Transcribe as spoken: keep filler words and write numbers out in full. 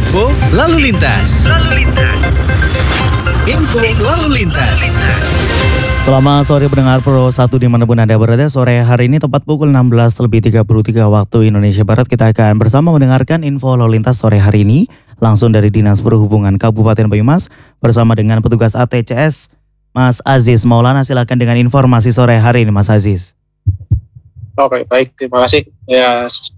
Info lalu lintas. Lalu lintas. Info lalu lintas. Selamat sore pendengar Pro satu dimanapun Anda berada. Sore hari ini tepat pukul enam belas lebih tiga puluh tiga waktu Indonesia Barat. Kita akan bersama mendengarkan info lalu lintas sore hari ini langsung dari Dinas Perhubungan Kabupaten Banyumas bersama dengan petugas A T C S Mas Aziz Maulana. Silakan dengan informasi sore hari ini Mas Aziz. Oke, baik, terima kasih. Ya,